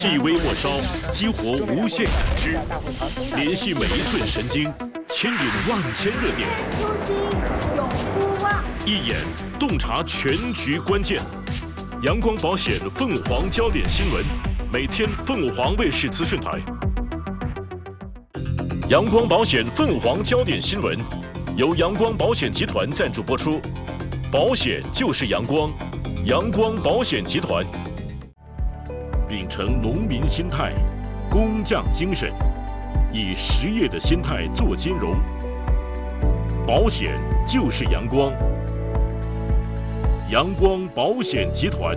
细微末梢，激活无限感知，联系每一寸神经，牵引万千热点。 永不忘。 一眼洞察全局关键。阳光保险凤凰焦点新闻，每天凤凰卫视资讯台。阳光保险凤凰焦点新闻，由阳光保险集团赞助播出。保险就是阳光，阳光保险集团。秉承农民心态、工匠精神，以实业的心态做金融。保险就是阳光，阳光保险集团。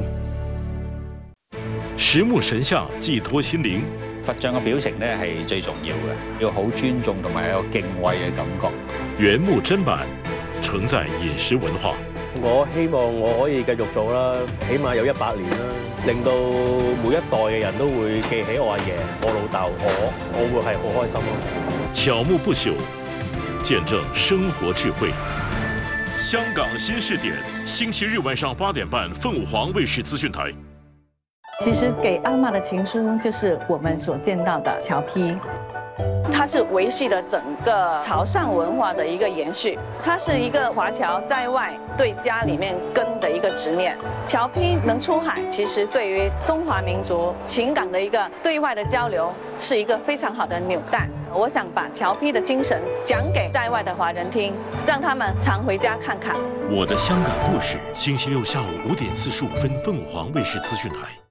实木神像寄託心靈。 佛像嘅表情咧係最重要嘅，要好尊重同埋有敬畏嘅感覺。 原木砧板承載飲食文化。 我希望我可以繼續做啦，起碼有100年啦，令到每一代嘅人都會記起我阿爺、我老豆，我會係好開心咯。 巧木不朽，見證生活智慧。香港新視點，星期日晚上8點半，鳳凰衛視資訊台。 其實給阿嬤的情書就是我們所見到的橋坯， 它是維繫了整個潮汕文化的一個延續，它是一個華僑在外對家裡面根的一個執念。橋坯能出海，其實對於中華民族情感的一個對外的交流，是一個非常好的紐帶。我想把橋坯的精神講給在外的華人聽，讓他們常回家看看。 我的香港故事，星期六下午5點45分，鳳凰衛視資訊台。